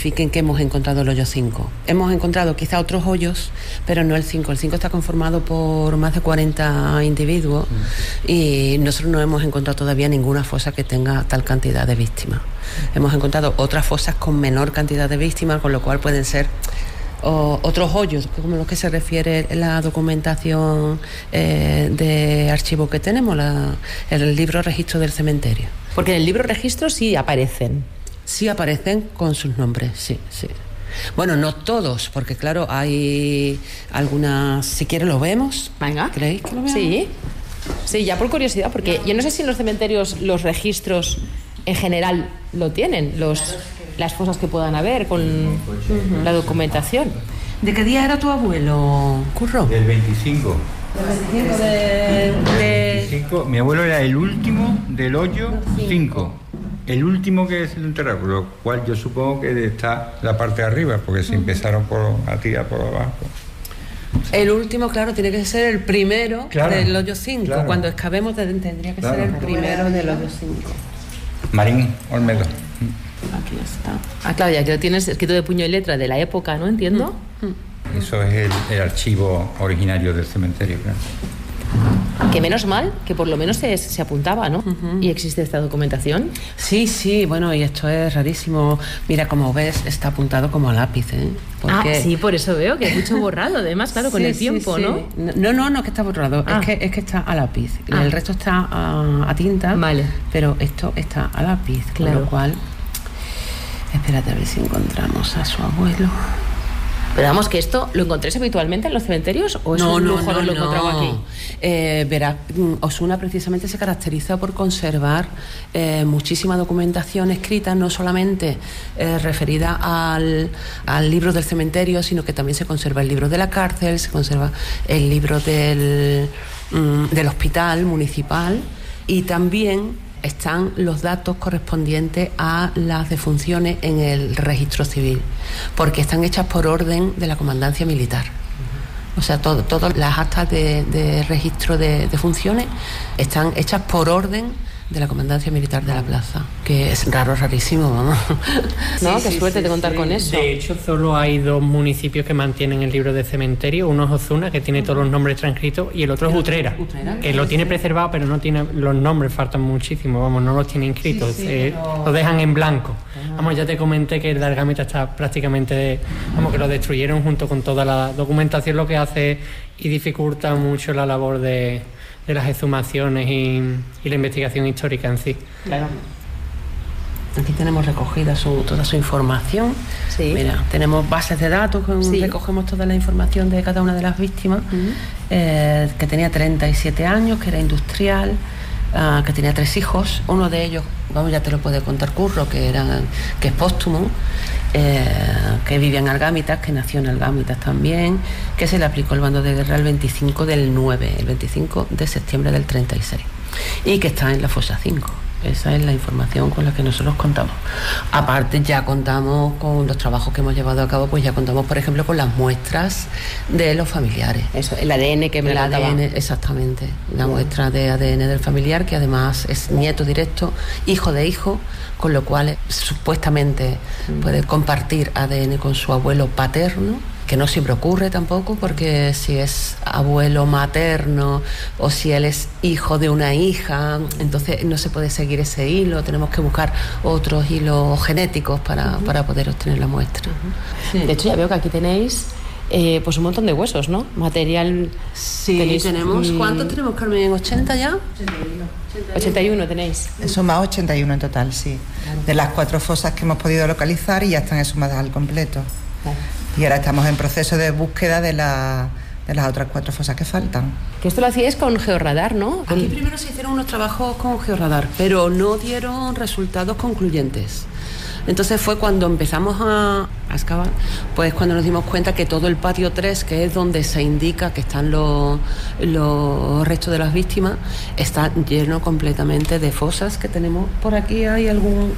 justifiquen que hemos encontrado el hoyo 5. Hemos encontrado quizá otros hoyos, pero no el 5. El 5 está conformado por más de 40 individuos y nosotros no hemos encontrado todavía ninguna fosa que tenga tal cantidad de víctimas. Hemos encontrado otras fosas con menor cantidad de víctimas, con lo cual pueden ser otros hoyos, como los que se refiere la documentación de archivo que tenemos, el libro registro del cementerio. Porque en el libro registro sí aparecen. Sí aparecen con sus nombres, sí. Bueno, no todos, porque claro, hay algunas, si quieres lo vemos. Venga. ¿Creéis que lo veamos? Sí, ya por curiosidad, porque yo no sé si en los cementerios los registros en general lo tienen, las fosas que puedan haber con la documentación. ¿De qué día era tu abuelo, Curro? Del 25. Del 25 de... 25. Mi abuelo era el último del hoyo 5. El último que se enterró, por lo cual yo supongo que está la parte de arriba, porque se empezaron a tirar por abajo. El último, claro, tiene que ser el primero del hoyo 5. Claro. Cuando excavemos tendría que ser el primero del hoyo 5. Marín Olmedo. Aquí está. Claro, ya que lo tienes escrito de puño y letra de la época, ¿no? Entiendo. Eso es el archivo originario del cementerio, claro. Que menos mal que por lo menos se apuntaba, ¿no? Y existe esta documentación. Sí, bueno, y esto es rarísimo. Mira, como ves, está apuntado como a lápiz, ¿eh? Porque... sí, por eso veo que hay mucho borrado, además, claro, con el tiempo, ¿no? No, que está borrado, es que está a lápiz. El resto está a tinta, vale. Pero esto está a lápiz, claro. Con lo cual... Espérate a ver si encontramos a su abuelo. Pero vamos, que esto lo encontréis habitualmente en los cementerios o es un lujo haberlo encontrado aquí. Verá, Osuna precisamente se caracteriza por conservar muchísima documentación escrita, no solamente referida al libro del cementerio, sino que también se conserva el libro de la cárcel, se conserva el libro del hospital municipal y también están los datos correspondientes a las defunciones en el registro civil, porque están hechas por orden de la comandancia militar. O sea, todas las actas de registro de funciones están hechas por orden de la comandancia militar de la plaza, que es rarísimo, vamos. ¿No? Qué suerte de contar con eso. De hecho, solo hay 2 municipios que mantienen el libro de cementerio. Uno es Ozuna, que tiene todos los nombres transcritos, y el otro es Utrera, que lo tiene preservado, pero no tiene los nombres, faltan muchísimo, vamos, no los tiene inscritos, lo dejan en blanco. Vamos, ya te comenté que el de Algámita está prácticamente, que lo destruyeron junto con toda la documentación, lo que hace y dificulta mucho la labor de las exhumaciones y la investigación histórica en sí. Claro. Aquí tenemos recogida toda su información. Sí. Mira, tenemos bases de datos, recogemos toda la información de cada una de las víctimas, que tenía 37 años, que era industrial, que tenía 3 hijos. Uno de ellos, ya te lo puede contar Curro, que es póstumo, que vivía en Algámitas, que nació en Algámitas también, que se le aplicó el bando de guerra el 25 del 9, el 25 de septiembre del 36, y que está en la fosa 5. Esa es la información con la que nosotros contamos. Aparte, ya contamos con los trabajos que hemos llevado a cabo, pues ya contamos, por ejemplo, con las muestras de los familiares. Eso, el ADN que me el ADN, exactamente. La muestra de ADN del familiar, que además es nieto directo, hijo de hijo, con lo cual supuestamente puede compartir ADN con su abuelo paterno, que no siempre ocurre tampoco, porque si es abuelo materno o si él es hijo de una hija, entonces no se puede seguir ese hilo, tenemos que buscar otros hilos genéticos para poder obtener la muestra. Sí. De hecho, ya veo que aquí tenéis pues un montón de huesos, ¿no? Material. Sí, tenemos. ¿Cuántos tenemos, Carmen? ¿80 ya? 81 tenéis. Suma 81 en total, sí. Claro. De las 4 fosas que hemos podido localizar y ya están exhumadas al completo. Claro. Y ahora estamos en proceso de búsqueda de las otras 4 fosas que faltan. Que esto lo hacíais con georradar, ¿no? Aquí primero se hicieron unos trabajos con georradar, pero no dieron resultados concluyentes. Entonces fue cuando empezamos a excavar, pues cuando nos dimos cuenta que todo el patio 3, que es donde se indica que están los restos de las víctimas, está lleno completamente de fosas que tenemos por aquí. Hay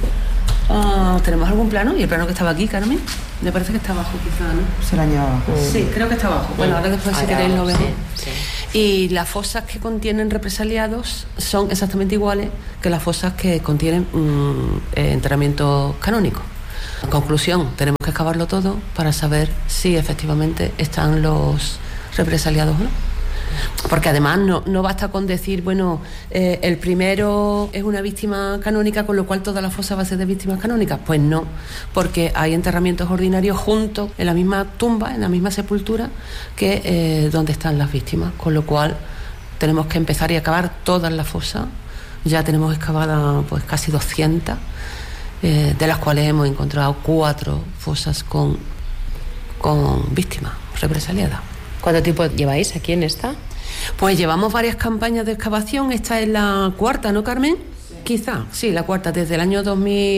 ¿tenemos algún plano? ¿Y el plano que estaba aquí, Carmen? Me parece que está abajo quizá, ¿no? Se lo añado. Sí, creo que está abajo. Bueno, ahora después si queréis lo vemos. Sí. Y las fosas que contienen represaliados son exactamente iguales que las fosas que contienen enterramientos canónicos. Conclusión, tenemos que excavarlo todo para saber si efectivamente están los represaliados o no. Porque además no basta con decir, bueno, el primero es una víctima canónica, con lo cual toda la fosa va a ser de víctimas canónicas. Pues no, porque hay enterramientos ordinarios juntos en la misma tumba, en la misma sepultura, que donde están las víctimas, con lo cual tenemos que empezar y acabar todas las fosas. Ya tenemos excavadas pues casi 200, de las cuales hemos encontrado 4 fosas con víctimas represaliadas. ¿Cuánto tiempo lleváis aquí en esta? Pues llevamos varias campañas de excavación. Esta es la cuarta, ¿no, Carmen? Quizá, sí, la cuarta, desde el año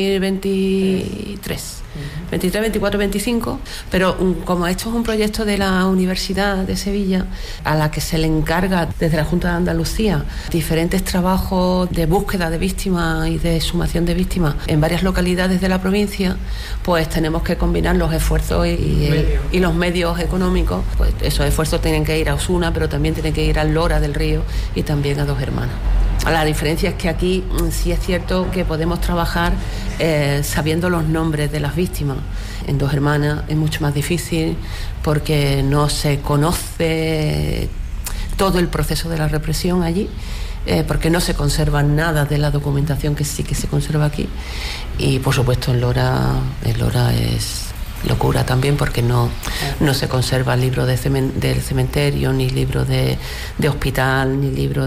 2023. 23, 24, 25, pero como esto es un proyecto de la Universidad de Sevilla, a la que se le encarga desde la Junta de Andalucía diferentes trabajos de búsqueda de víctimas y de exhumación de víctimas en varias localidades de la provincia, pues tenemos que combinar los esfuerzos y los medios económicos. Pues esos esfuerzos tienen que ir a Osuna, pero también tienen que ir a Lora del Río y también a Dos Hermanas. La diferencia es que aquí sí es cierto que podemos trabajar sabiendo los nombres de las víctimas. En Dos Hermanas es mucho más difícil porque no se conoce todo el proceso de la represión allí, porque no se conserva nada de la documentación que sí que se conserva aquí. Y por supuesto en Lora es locura también, porque no se conserva libro del cementerio, ni libro de hospital,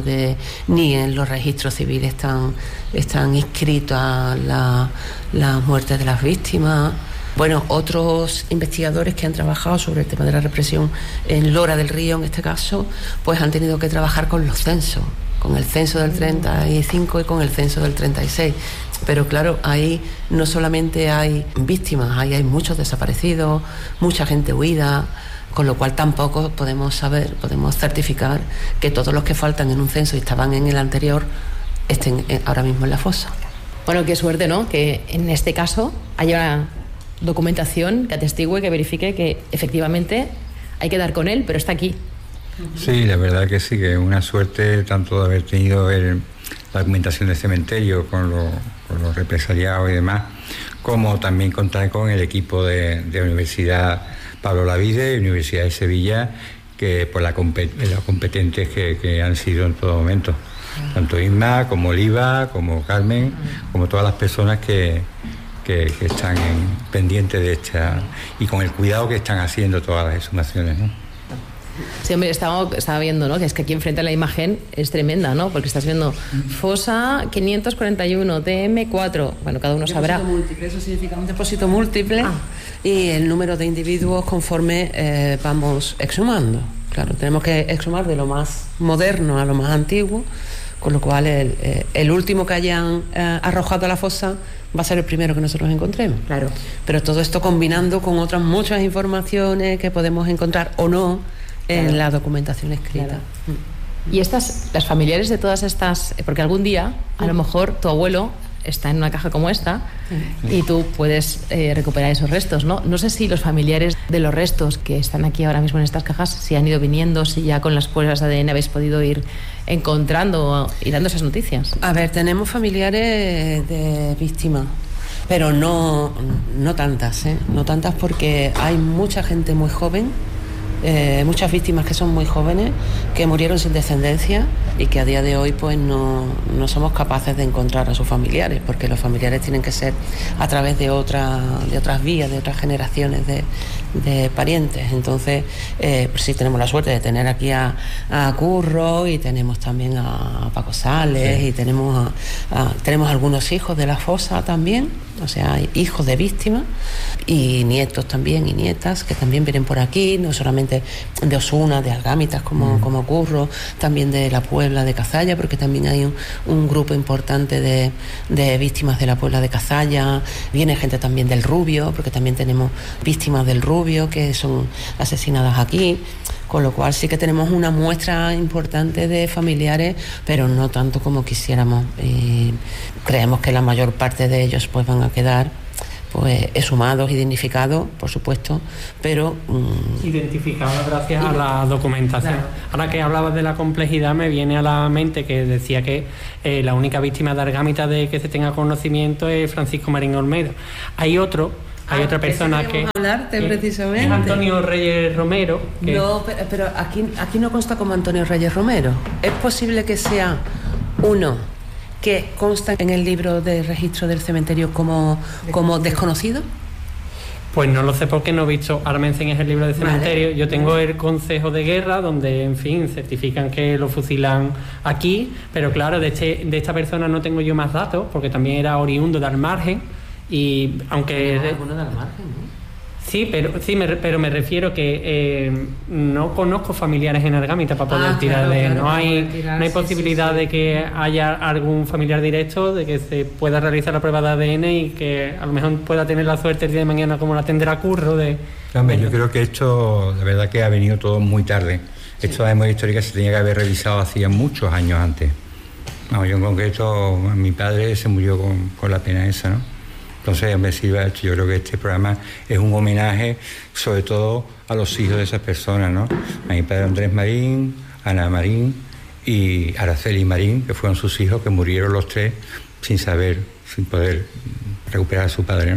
ni en los registros civiles están inscritas las muertes de las víctimas. Bueno, otros investigadores que han trabajado sobre el tema de la represión en Lora del Río, en este caso, pues han tenido que trabajar con los censos, con el censo del 35 y con el censo del 36. Pero claro, ahí no solamente hay víctimas, ahí hay muchos desaparecidos, mucha gente huida, con lo cual tampoco podemos certificar que todos los que faltan en un censo y estaban en el anterior estén ahora mismo en la fosa. Bueno, qué suerte, ¿no?, que en este caso haya una documentación que atestigue, que verifique que efectivamente hay que dar con él, pero está aquí. Sí, la verdad que sí, que es una suerte tanto de haber tenido la documentación del cementerio con los represaliados y demás, como también contar con el equipo de la Universidad Pablo Olavide y Universidad de Sevilla, que por las competentes que han sido en todo momento, tanto Isma como Oliva, como Carmen, como todas las personas que están pendientes de esta, y con el cuidado que están haciendo todas las exhumaciones, ¿no? Sí, hombre, estaba viendo, ¿no?, que es que aquí enfrente la imagen es tremenda, ¿no?, porque estás viendo fosa 541, DM4, bueno, cada uno sabrá. Depósito múltiple, eso significa un depósito múltiple, y el número de individuos conforme vamos exhumando. Claro, tenemos que exhumar de lo más moderno a lo más antiguo, con lo cual el último que hayan arrojado a la fosa va a ser el primero que nosotros encontremos. Claro. Pero todo esto combinando con otras muchas informaciones que podemos encontrar o no en la documentación escrita. Claro. Y las familiares de todas estas, porque algún día a lo mejor tu abuelo está en una caja como esta y tú puedes recuperar esos restos, ¿no? No sé si los familiares de los restos que están aquí ahora mismo en estas cajas, si han ido viniendo, si ya con las pruebas de ADN habéis podido ir encontrando y dando esas noticias. A ver, tenemos familiares de víctimas, pero no tantas, no tantas, porque hay mucha gente muy joven, muchas víctimas que son muy jóvenes, que murieron sin descendencia y que a día de hoy pues no somos capaces de encontrar a sus familiares, porque los familiares tienen que ser a través de otras vías, de otras generaciones de parientes. Entonces pues sí tenemos la suerte de tener aquí a Curro, y tenemos también a Paco Sales, sí. Y tenemos algunos hijos de la fosa también, o sea, hijos de víctimas, y nietos también y nietas que también vienen por aquí, no solamente de Osuna, de Algámitas como Curro, también de la Puebla de Cazalla, porque también hay un grupo importante de víctimas de la Puebla de Cazalla. Viene gente también del Rubio, porque también tenemos víctimas del Rubio que son asesinadas aquí, con lo cual sí que tenemos una muestra importante de familiares, pero no tanto como quisiéramos, y creemos que la mayor parte de ellos pues van a quedar pues exhumados y dignificados, por supuesto, pero identificados gracias a la documentación. Claro. Ahora que hablabas de la complejidad, me viene a la mente que decía que la única víctima de Argámita de que se tenga conocimiento es Francisco Marín Olmedo. Hay otro Hay otra persona que hablarte precisamente. Es Antonio Reyes Romero. No, pero aquí no consta como Antonio Reyes Romero. ¿Es posible que sea uno que consta en el libro de registro del cementerio como desconocido? Pues no lo sé porque no he visto. Ahora me enseñas el libro de cementerio. Yo tengo el consejo de guerra donde, en fin, certifican que lo fusilan aquí, pero claro, de esta persona no tengo yo más datos porque también era oriundo de Almargen y aunque... alguno de Almargen, ¿no? Sí, pero me refiero que no conozco familiares en Argámita para poder tirarle. Claro, no hay posibilidad de que haya algún familiar directo, de que se pueda realizar la prueba de ADN y que a lo mejor pueda tener la suerte el día de mañana como la tendrá Curro de... Hombre, yo creo que esto, la verdad que ha venido todo muy tarde. Esto de memoria histórica se tenía que haber revisado hacía muchos años antes. No, yo en concreto, mi padre se murió con la pena esa, ¿no? Entonces, me sirve, yo creo que este programa es un homenaje sobre todo a los hijos de esas personas, ¿no? A mi padre Andrés Marín, Ana Marín y Araceli Marín, que fueron sus hijos, que murieron los tres sin poder recuperar a su padre, ¿no?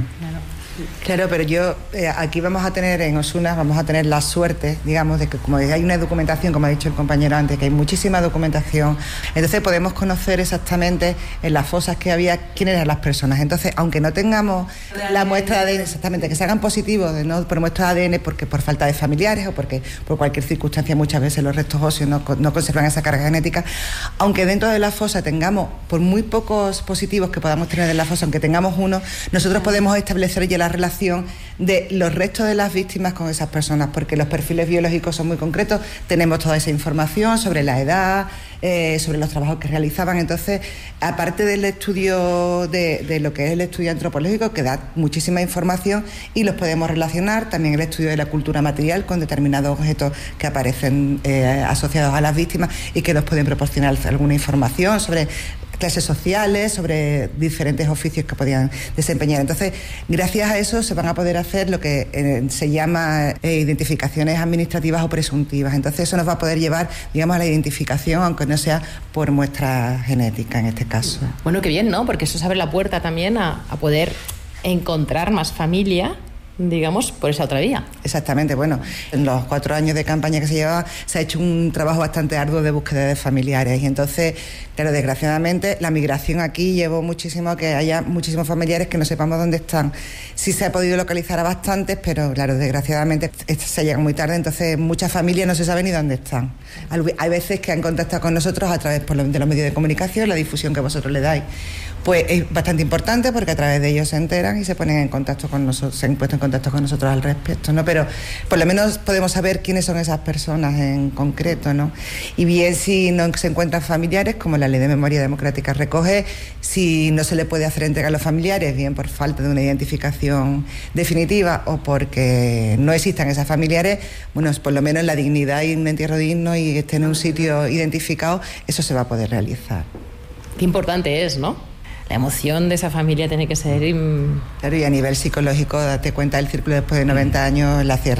Claro, pero yo aquí vamos a tener en Osuna, vamos a tener la suerte, digamos, de que como hay una documentación, como ha dicho el compañero antes, que hay muchísima documentación, entonces podemos conocer exactamente en las fosas que había quiénes eran las personas. Entonces, aunque no tengamos la muestra de ADN exactamente, que se hagan positivos no por muestra de ADN porque por falta de familiares o porque por cualquier circunstancia muchas veces los restos óseos no conservan esa carga genética, aunque dentro de la fosa tengamos, por muy pocos positivos que podamos tener en la fosa, aunque tengamos uno, nosotros podemos establecer ya la relación de los restos de las víctimas con esas personas, porque los perfiles biológicos son muy concretos, tenemos toda esa información sobre la edad, sobre los trabajos que realizaban. Entonces, aparte del estudio de lo que es el estudio antropológico, que da muchísima información y los podemos relacionar, también el estudio de la cultura material con determinados objetos que aparecen asociados a las víctimas y que nos pueden proporcionar alguna información sobre clases sociales, sobre diferentes oficios que podían desempeñar. Entonces, gracias a eso se van a poder hacer lo que se llama identificaciones administrativas o presuntivas. Entonces, eso nos va a poder llevar, digamos, a la identificación, aunque no sea por muestra genética en este caso. Bueno, qué bien, ¿no? Porque eso se abre la puerta también a poder encontrar más familia, digamos, por esa otra vía. Exactamente, bueno, en los 4 años de campaña que se llevaba se ha hecho un trabajo bastante arduo de búsqueda de familiares y entonces, claro, desgraciadamente la migración aquí llevó muchísimo a que haya muchísimos familiares que no sepamos dónde están. Sí se ha podido localizar a bastantes, pero claro, desgraciadamente se llega muy tarde, entonces muchas familias no se saben ni dónde están. Hay veces que han contactado con nosotros a través de los medios de comunicación, la difusión que vosotros le dais. Pues es bastante importante porque a través de ellos se enteran y se ponen en contacto con nosotros, se han puesto en contacto con nosotros al respecto, ¿no? Pero por lo menos podemos saber quiénes son esas personas en concreto, ¿no? Y bien si no se encuentran familiares, como la Ley de Memoria Democrática recoge, si no se le puede hacer entrega a los familiares, bien por falta de una identificación definitiva o porque no existan esas familiares, bueno, por lo menos la dignidad y un entierro digno y esté en un sitio identificado, eso se va a poder realizar. Qué importante es, ¿no? La emoción de esa familia tiene que ser... Claro, y a nivel psicológico, date cuenta, el círculo después de 90 años,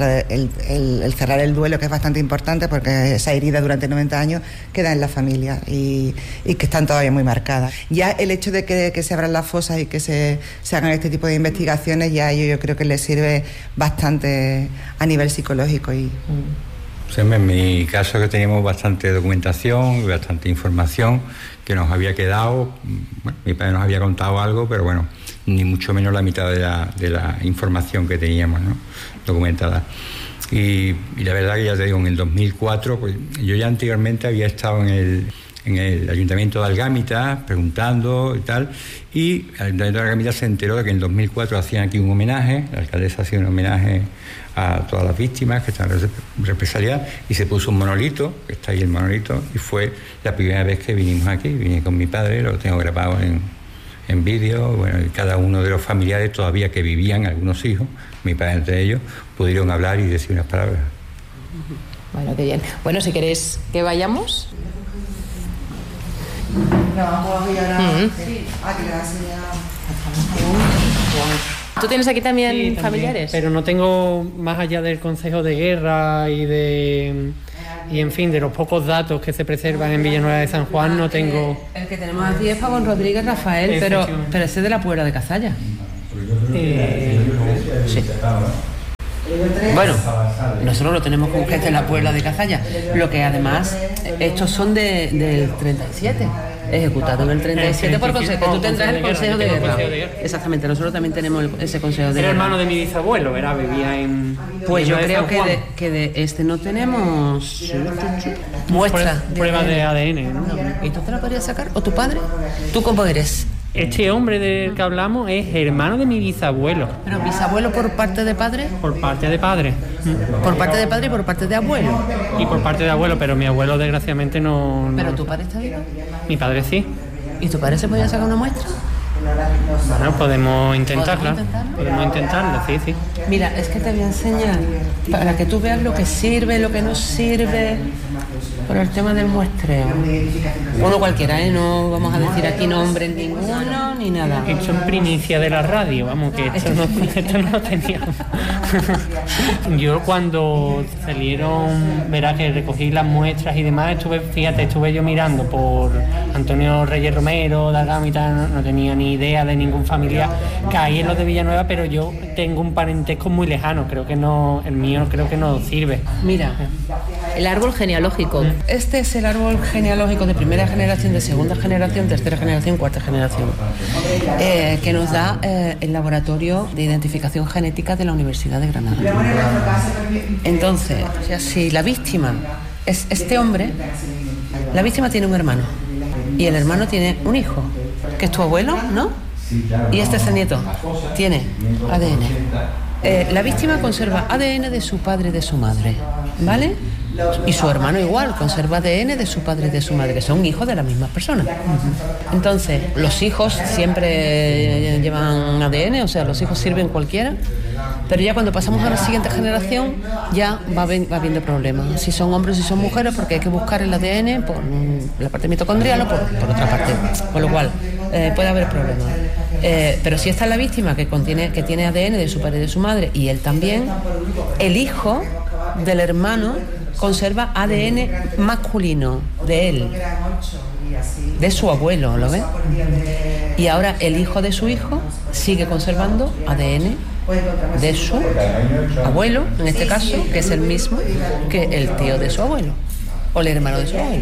el cerrar el duelo, que es bastante importante porque esa herida durante 90 años queda en la familia y que están todavía muy marcadas. Ya el hecho de que se abran las fosas y que se hagan este tipo de investigaciones, ya yo creo que les sirve bastante a nivel psicológico. Sí, en mi caso que teníamos bastante documentación y bastante información que nos había quedado, bueno, mi padre nos había contado algo, pero bueno, ni mucho menos la mitad de la información que teníamos, ¿no?, documentada. Y la verdad que ya te digo, en el 2004, pues yo ya anteriormente había estado en el Ayuntamiento de Algámita preguntando y tal, y el Ayuntamiento de Algámita se enteró de que en el 2004 hacían aquí un homenaje, la alcaldesa hacía un homenaje a todas las víctimas que están represaliadas y se puso un monolito, que está ahí el monolito, y fue la primera vez que vinimos aquí, vine con mi padre, lo tengo grabado en vídeo, bueno, y cada uno de los familiares todavía que vivían, algunos hijos, mi padre entre ellos, pudieron hablar y decir unas palabras. Bueno, qué bien. Bueno, si queréis que vayamos... ¿Tú tienes aquí también familiares? Pero no tengo, más allá del Consejo de Guerra y en fin, de los pocos datos que se preservan en Villanueva de San Juan, no tengo... El que tenemos aquí es Pavón Rodríguez Rafael, pero ese es de la Puebla de Cazalla. Sí. Bueno, nosotros lo tenemos con gente en la Puebla de Cazalla, lo que además, estos son del 37, ejecutado en el 37 por consejo, que tú tendrás el consejo de guerra. Exactamente, nosotros también tenemos ese consejo de guerra. Era hermano de mi bisabuelo, ¿verdad? Vivía en... Pues yo creo que de este no tenemos muestra. Prueba de ADN, ¿no? ¿Y tú te la podrías sacar? ¿O tu padre? ¿Tú cómo eres? Este hombre del que hablamos es hermano de mi bisabuelo. ¿Pero bisabuelo por parte de padre? Por parte de padre. Por parte de padre y por parte de abuelo. Y por parte de abuelo, pero mi abuelo desgraciadamente no... ¿Pero tu padre está vivo? Mi padre sí. ¿Y tu padre se podía sacar una muestra? Bueno, podemos intentarla. Podemos intentarlo, sí. Mira, es que te voy a enseñar para que tú veas lo que sirve, lo que no sirve por el tema del muestreo. Uno cualquiera, no vamos a decir aquí nombres ninguno ni nada. Esto en primicia de la radio, vamos, que esto no lo teníamos. Yo cuando salieron, verás que recogí las muestras y demás, estuve yo mirando por Antonio Reyes Romero, Dagama y tal, no tenía ni idea de ningún familiar. Caí en los de Villanueva, pero yo tengo un parentesco muy lejano, creo que no, el mío creo que no sirve. Mira, el árbol genealógico. Este es el árbol genealógico de primera generación, de segunda generación, tercera generación, cuarta generación, que nos da el laboratorio de identificación genética de la Universidad de Granada. Entonces, si la víctima es este hombre, la víctima tiene un hermano y el hermano tiene un hijo, que es tu abuelo, ¿no? Y este es el nieto, tiene ADN. La víctima conserva ADN de su padre y de su madre, ¿vale? Y su hermano igual, conserva ADN de su padre y de su madre, son hijos de la misma persona. Entonces, los hijos siempre llevan ADN, o sea, los hijos sirven cualquiera, pero ya cuando pasamos a la siguiente generación, ya va habiendo problemas. Si son hombres, si son mujeres, porque hay que buscar el ADN por la parte mitocondrial o por otra parte, con lo cual puede haber problemas. Pero si esta es la víctima que tiene ADN de su padre y de su madre, y él también, el hijo del hermano conserva ADN masculino de él, de su abuelo, ¿lo ves? Y ahora el hijo de su hijo sigue conservando ADN de su abuelo, en este caso, que es el mismo que el tío de su abuelo, o el hermano de su abuelo.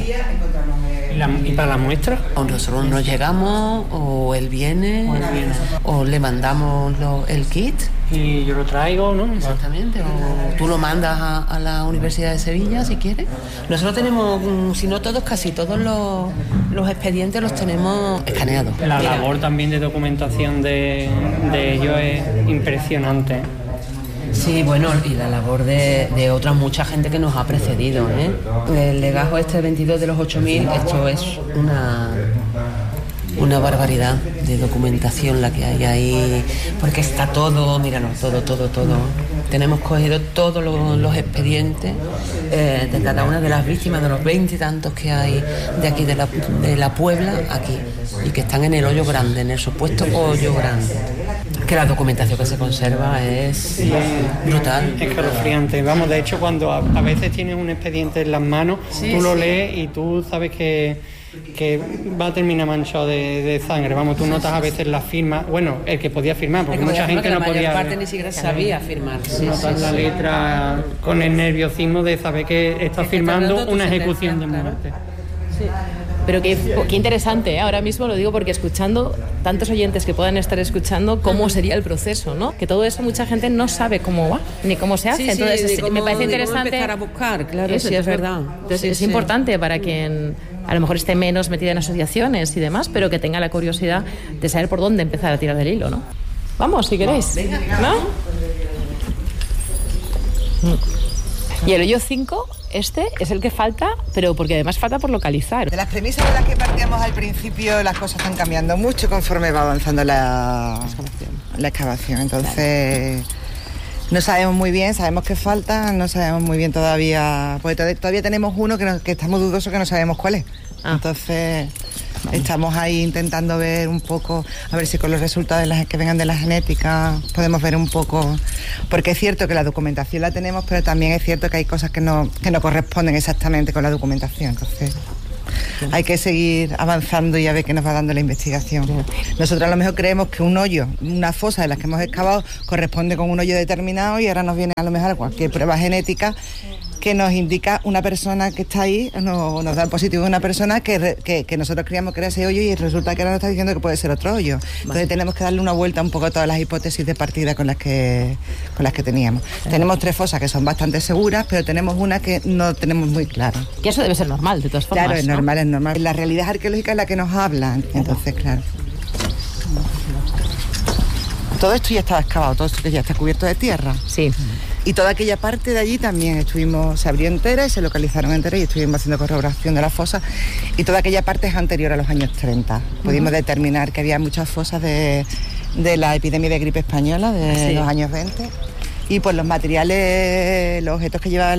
¿Y para la muestra? O nosotros nos llegamos, o él viene, o le mandamos el kit. Y yo lo traigo, ¿no? Exactamente, o tú lo mandas a la Universidad de Sevilla si quieres. Nosotros tenemos, si no todos, casi todos los expedientes los tenemos escaneados. La labor también de documentación de ellos es impresionante. Sí, bueno, y la labor de otra mucha gente que nos ha precedido, ¿eh? El legajo este 22 de los 8000, esto es una barbaridad de documentación la que hay ahí, porque está todo, míralo, todo. Tenemos cogido todos los expedientes de cada una de las víctimas, de los 20 y tantos que hay de aquí, de la Puebla, aquí, y que están en el hoyo grande, en el supuesto hoyo grande. Que la documentación que se conserva es brutal. Es escalofriante. Vamos, de hecho, cuando a veces tienes un expediente en las manos, tú lo lees y tú sabes que va a terminar manchado de sangre. Vamos, tú notas a veces la firma, bueno, el que podía firmar, porque mucha gente no podía. La mayor parte ni siquiera sabía firmar. Notas la letra con el nerviosismo de saber que estás firmando una ejecución de muerte. Sí. Pero qué interesante, ¿eh? Ahora mismo lo digo porque escuchando tantos oyentes que puedan estar escuchando cómo sería el proceso, ¿no? Que todo eso mucha gente no sabe cómo va, ni cómo se hace. Entonces me parece interesante empezar a buscar, claro, eso, sí, es verdad. Entonces es importante para quien a lo mejor esté menos metida en asociaciones y demás, pero que tenga la curiosidad de saber por dónde empezar a tirar del hilo, ¿no? Vamos, si queréis, ¿no? Y el hoyo 5, este es el que falta, pero porque además falta por localizar. De las premisas de las que partíamos al principio, las cosas están cambiando mucho conforme va avanzando la excavación. Entonces, no sabemos muy bien, sabemos que falta, no sabemos muy bien todavía, porque todavía tenemos uno que estamos dudosos, que no sabemos cuál es. Entonces, estamos ahí intentando ver un poco, a ver si con los resultados que vengan de la genética podemos ver un poco, porque es cierto que la documentación la tenemos, pero también es cierto que hay cosas que no corresponden exactamente con la documentación. Entonces, hay que seguir avanzando y a ver qué nos va dando la investigación. Nosotros a lo mejor creemos que un hoyo, una fosa de las que hemos excavado, corresponde con un hoyo determinado y ahora nos viene a lo mejor cualquier prueba genética que nos indica una persona que está ahí, nos da el positivo de una persona que nosotros creíamos que era ese hoyo y resulta que ahora nos está diciendo que puede ser otro hoyo. Entonces tenemos que darle una vuelta un poco a todas las hipótesis de partida con las que teníamos. Tenemos 3 fosas que son bastante seguras, pero tenemos una que no tenemos muy clara. Que eso debe ser normal, de todas formas. Claro, es normal, es normal. La realidad arqueológica es la que nos habla, entonces, claro. Todo esto ya estaba excavado, todo esto que ya está cubierto de tierra. Sí. Y toda aquella parte de allí también se abrió entera y se localizaron enteras y estuvimos haciendo corroboración de las fosas. Y toda aquella parte es anterior a los años 30. Pudimos determinar que había muchas fosas de la epidemia de gripe española de los años 20. Y pues los materiales, los objetos que llevaban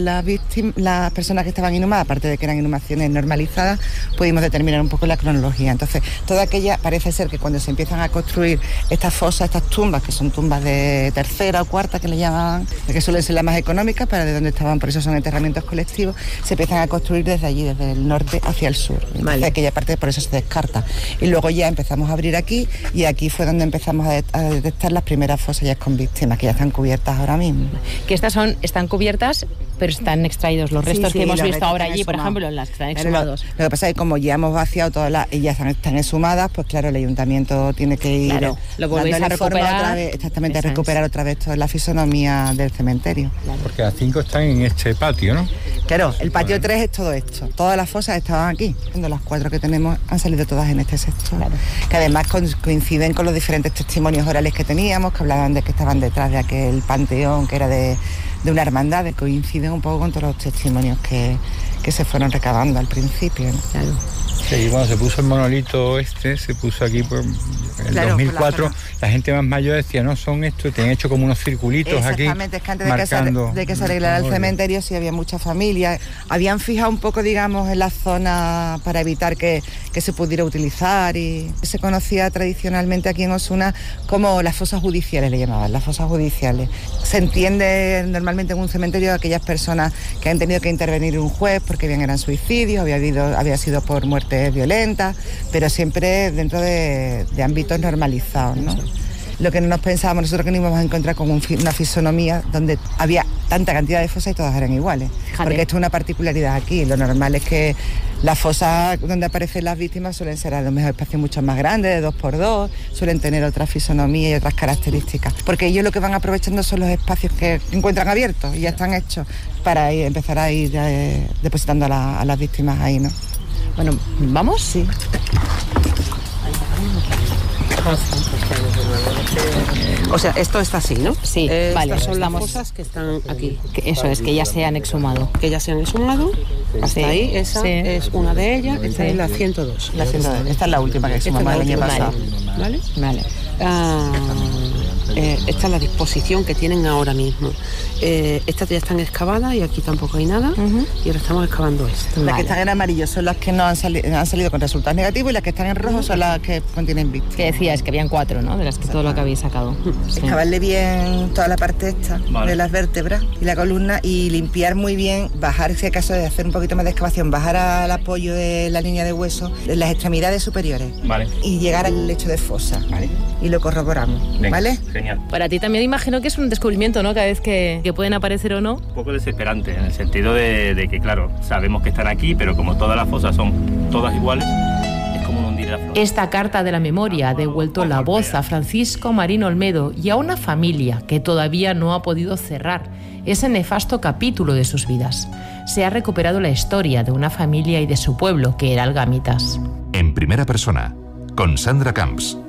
las personas que estaban inhumadas, aparte de que eran inhumaciones normalizadas, pudimos determinar un poco la cronología. Entonces, toda aquella, parece ser que cuando se empiezan a construir estas fosas, estas tumbas, que son tumbas de tercera o cuarta, que le llamaban, que suelen ser las más económicas, para de donde estaban, por eso son enterramientos colectivos, se empiezan a construir desde allí, desde el norte hacia el sur. Entonces, aquella parte por eso se descarta. Y luego ya empezamos a abrir aquí, y aquí fue donde empezamos a detectar las primeras fosas ya con víctimas, que ya están cubiertas ahora mismo. Que estas están cubiertas, pero están extraídos los restos que hemos visto ahora allí, por ejemplo, en las que están exhumados. Lo que pasa es que como ya hemos vaciado todas y ya están exhumadas, pues claro, el ayuntamiento tiene que ir lo volvéis a recuperar otra vez, exactamente, a recuperar otra vez toda la fisonomía del cementerio. Porque las 5 están en este patio, ¿no? Claro, el patio 3 es todo esto. Todas las fosas estaban aquí. Las 4 que tenemos han salido todas en este sector. Claro. Que además coinciden con los diferentes testimonios orales que teníamos, que hablaban de que estaban detrás de aquel panteón, que era de una hermandad, coinciden un poco con todos los testimonios que se fueron recabando al principio, ¿no? Claro. Sí, y cuando se puso el monolito se puso aquí en el 2004, la gente más mayor decía, no, son estos, tenían hecho como unos circulitos aquí. Exactamente, es que antes de que se arreglara el cementerio sí había muchas familias, habían fijado un poco, digamos, en la zona para evitar que se pudiera utilizar, y se conocía tradicionalmente aquí en Osuna como las fosas judiciales, le llamaban, las fosas judiciales. Se entiende normalmente en un cementerio a aquellas personas que han tenido que intervenir un juez porque bien eran suicidios, había sido por muerte violentas, pero siempre dentro de ámbitos normalizados, ¿no? Lo que no nos pensábamos nosotros que nos íbamos a encontrar con una fisonomía donde había tanta cantidad de fosas y todas eran iguales. Fíjate. Porque esto es una particularidad aquí. Lo normal es que las fosas donde aparecen las víctimas suelen ser a lo mejor espacios mucho más grandes, de 2x2, suelen tener otra fisonomía y otras características. Porque ellos lo que van aprovechando son los espacios que encuentran abiertos y ya están hechos para empezar a ir depositando a las víctimas ahí, ¿no? Bueno, ¿vamos? Sí. O sea, esto está así, ¿no? Sí, vale. Estas son las fosas que están aquí. Eso es, que ya se han exhumado. Que ya se han exhumado. Hasta ahí, esa es una de ellas. Esta es la 102. La 102. Esta es la última que exhumamos el año pasado. ¿Vale? Vale. Esta es la disposición que tienen ahora mismo. Estas ya están excavadas y aquí tampoco hay nada. Y ahora estamos excavando esto. Las que están en amarillo son las que no han salido con resultados negativos, y las que están en rojo son las que contienen víctimas. Que decías que habían 4, ¿no? De las que todo lo que habéis sacado. Sí. Excavarle bien toda la parte esta de las vértebras y la columna, y limpiar muy bien, bajar, si acaso de hacer un poquito más de excavación, bajar al apoyo de la línea de hueso, en las extremidades superiores. Vale. Y llegar al lecho de fosa. Vale. Y lo corroboramos. Venga, ¿vale? Genial. Para ti también imagino que es un descubrimiento, ¿no? Cada vez que pueden aparecer o no. Un poco desesperante, en el sentido de que, claro, sabemos que están aquí, pero como todas las fosas son todas iguales, es como un hundir la flor. Esta carta de la memoria ha devuelto la voz a Francisco Marín Olmedo y a una familia que todavía no ha podido cerrar ese nefasto capítulo de sus vidas. Se ha recuperado la historia de una familia y de su pueblo, que era Algamitas. En primera persona, con Sandra Camps.